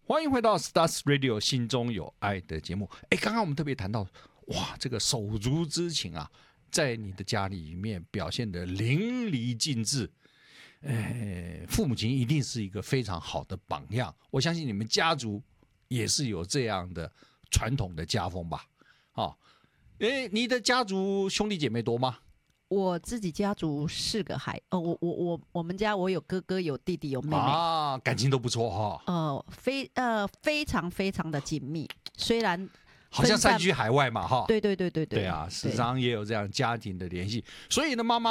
欢迎回到 Stars Radio 心中有爱的节目。刚刚我们特别谈到，哇，这个手足之情啊，在你的家里面表现得淋漓尽致。父母亲一定是一个非常好的榜样，我相信你们家族也是有这样的传统的家风吧？你的家族兄弟姐妹多吗？ 我自己家族4个孩，我们家我有哥哥有弟弟有妹妹啊，感情都不错哈。 非常非常的紧密，虽然好像散居海外嘛哈。 对对啊，时常也有这样家庭的联系，所以呢，妈妈